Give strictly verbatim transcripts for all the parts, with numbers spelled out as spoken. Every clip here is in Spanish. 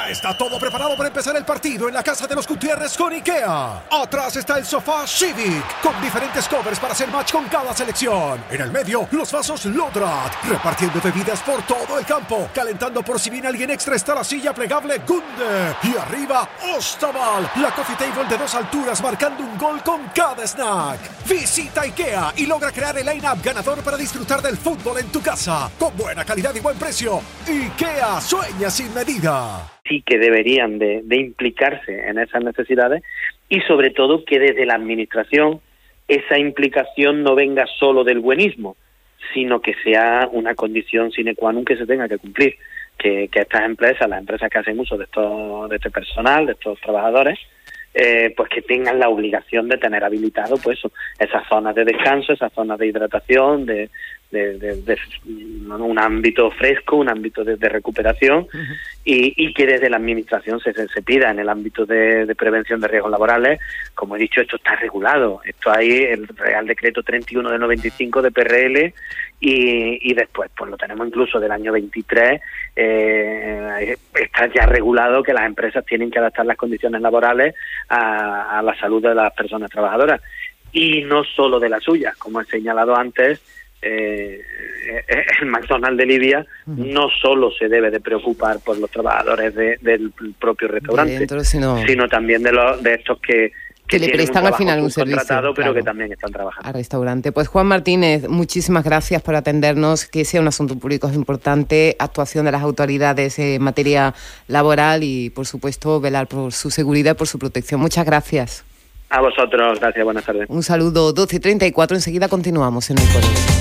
Ya está todo preparado para empezar el partido en la casa de los Gutiérrez con IKEA. Atrás está el sofá Civic, con diferentes covers para hacer match con cada selección. En el medio, los vasos Lodrat, repartiendo bebidas por todo el campo. Calentando por si viene alguien extra está la silla plegable Gunde. Y arriba, Ostaval, la coffee table de dos alturas marcando un gol con cada snack. Visita IKEA y logra crear el line-up ganador para disfrutar del fútbol en tu casa. Con buena calidad y buen precio. IKEA, sueña sin medida. Sí que deberían de, de implicarse en esas necesidades y sobre todo que desde la administración esa implicación no venga solo del buenismo, sino que sea una condición sine qua non que se tenga que cumplir, que, que estas empresas, las empresas que hacen uso de, estos, de este personal, de estos trabajadores, eh, pues que tengan la obligación de tener habilitado pues eso, esas zonas de descanso, esas zonas de hidratación, de De, de, de un ámbito fresco, un ámbito de, de recuperación uh-huh. y, y que desde la administración se, se, se pida en el ámbito de, de prevención de riesgos laborales. Como he dicho, esto está regulado, esto hay el Real Decreto treinta y uno de noventa y cinco de P R L y, y después pues lo tenemos incluso del año veintitrés, eh, está ya regulado que las empresas tienen que adaptar las condiciones laborales a, a la salud de las personas trabajadoras y no solo de las suyas, como he señalado antes. Eh, el McDonald's de Libia no solo se debe de preocupar por los trabajadores de, del propio restaurante, de dentro, sino, sino también de los de estos que que, que le prestan al final un servicio, pero claro, que también están trabajando. Al restaurante. Pues Juan Martínez, muchísimas gracias por atendernos, que sea un asunto público importante, actuación de las autoridades en materia laboral y, por supuesto, velar por su seguridad y por su protección. Muchas gracias. A vosotros, gracias, buenas tardes. Un saludo, doce y treinta y cuatro, enseguida continuamos en el Correo.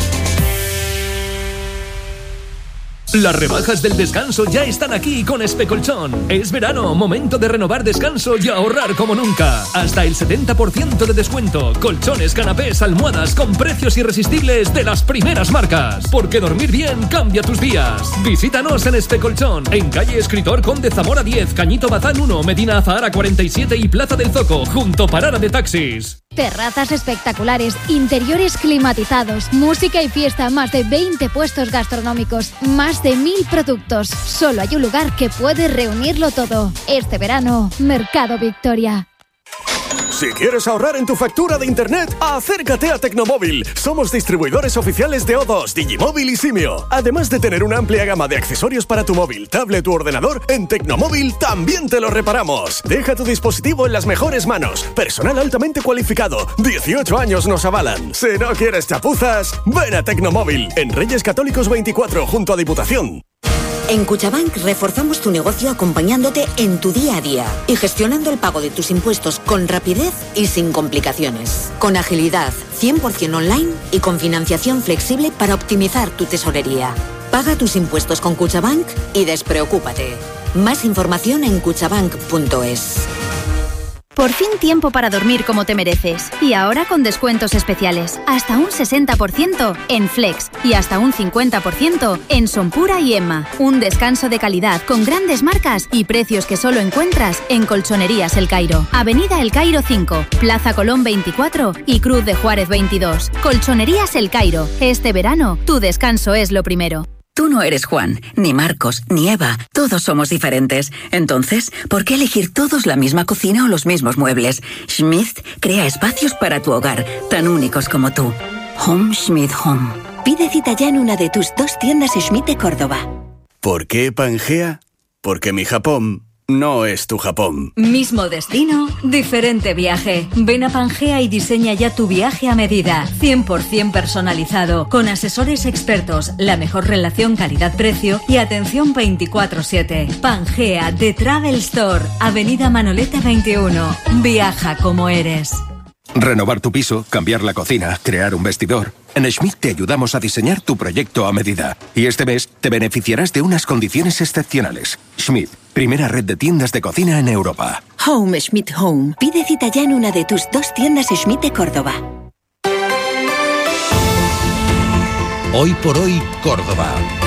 Las rebajas del descanso ya están aquí con Especolchón. Es verano, momento de renovar descanso y ahorrar como nunca. Hasta el setenta por ciento de descuento. Colchones, canapés, almohadas con precios irresistibles de las primeras marcas. Porque dormir bien cambia tus días. Visítanos en Especolchón, en calle Escritor Conde Zamora diez, Cañito Bazán uno, Medina Azahara cuarenta y siete y Plaza del Zoco, junto Parada de Taxis. Terrazas espectaculares, interiores climatizados, música y fiesta, más de veinte puestos gastronómicos, más de mil productos. Solo hay un lugar que puede reunirlo todo. Este verano, Mercado Victoria. Si quieres ahorrar en tu factura de internet, acércate a Tecnomóvil. Somos distribuidores oficiales de O dos, Digimóvil y Simio. Además de tener una amplia gama de accesorios para tu móvil, tablet u ordenador, en Tecnomóvil también te lo reparamos. Deja tu dispositivo en las mejores manos. Personal altamente cualificado. dieciocho años nos avalan. Si no quieres chapuzas, ven a Tecnomóvil. En Reyes Católicos veinticuatro, junto a Diputación. En Cuchabank reforzamos tu negocio acompañándote en tu día a día y gestionando el pago de tus impuestos con rapidez y sin complicaciones. Con agilidad, cien por ciento online y con financiación flexible para optimizar tu tesorería. Paga tus impuestos con Cuchabank y despreocúpate. Más información en cuchabank punto es. Por fin tiempo para dormir como te mereces. Y ahora con descuentos especiales. Hasta un sesenta por ciento en Flex y hasta un cincuenta por ciento en Sonpura y Emma. Un descanso de calidad con grandes marcas y precios que solo encuentras en Colchonerías El Cairo. Avenida El Cairo cinco, Plaza Colón veinticuatro y Cruz de Juárez veintidós. Colchonerías El Cairo. Este verano, tu descanso es lo primero. Tú no eres Juan, ni Marcos, ni Eva. Todos somos diferentes. Entonces, ¿por qué elegir todos la misma cocina o los mismos muebles? Schmidt crea espacios para tu hogar, tan únicos como tú. Home Schmidt Home. Pide cita ya en una de tus dos tiendas Schmidt de Córdoba. ¿Por qué Pangea? Porque mi Japón no es tu Japón. Mismo destino, diferente viaje. Ven a Pangea y diseña ya tu viaje a medida. cien por ciento personalizado, con asesores expertos, la mejor relación calidad-precio y atención veinticuatro siete. Pangea, The Travel Store, Avenida Manolete veintiuno. Viaja como eres. Renovar tu piso, cambiar la cocina, crear un vestidor. En Schmidt te ayudamos a diseñar tu proyecto a medida. Y este mes te beneficiarás de unas condiciones excepcionales. Schmidt, primera red de tiendas de cocina en Europa. Home Schmidt Home. Pide cita ya en una de tus dos tiendas Schmidt de Córdoba. Hoy por hoy, Córdoba.